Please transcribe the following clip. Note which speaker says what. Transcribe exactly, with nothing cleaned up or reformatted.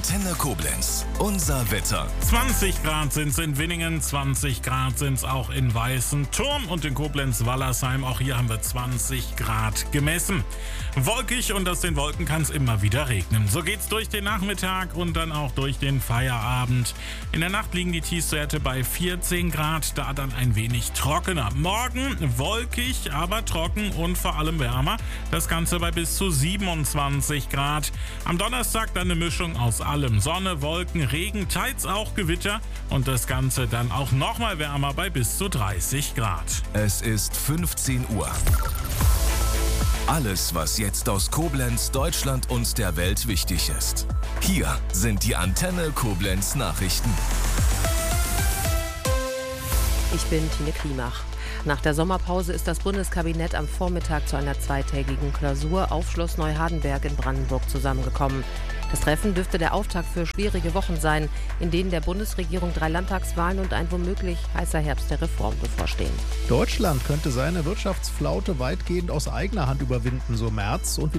Speaker 1: Antenne Koblenz. Unser Wetter.
Speaker 2: zwanzig Grad sind es in Winningen, zwanzig Grad sind es auch in Weißenturm und in Koblenz-Wallersheim. Auch hier haben wir zwanzig Grad gemessen. Wolkig und aus den Wolken kann es immer wieder regnen. So geht's durch den Nachmittag und dann auch durch den Feierabend. In der Nacht liegen die Tiefstwerte bei vierzehn Grad, da dann ein wenig trockener. Morgen wolkig, aber trocken und vor allem wärmer. Das Ganze bei bis zu siebenundzwanzig Grad. Am Donnerstag dann eine Mischung aus allem. Sonne, Wolken, Regen, teils auch Gewitter und das Ganze dann auch nochmal wärmer bei bis zu dreißig Grad.
Speaker 1: Es ist fünfzehn Uhr. Alles, was jetzt aus Koblenz, Deutschland und der Welt wichtig ist. Hier sind die Antenne Koblenz Nachrichten.
Speaker 3: Ich bin Tine Klimach. Nach der Sommerpause ist das Bundeskabinett am Vormittag zu einer zweitägigen Klausur auf Schloss Neuhardenberg in Brandenburg zusammengekommen. Das Treffen dürfte der Auftakt für schwierige Wochen sein, in denen der Bundesregierung drei Landtagswahlen und ein womöglich heißer Herbst der Reform bevorstehen.
Speaker 4: Deutschland könnte seine Wirtschaftsflaute weitgehend aus eigener Hand überwinden, so Merz. Und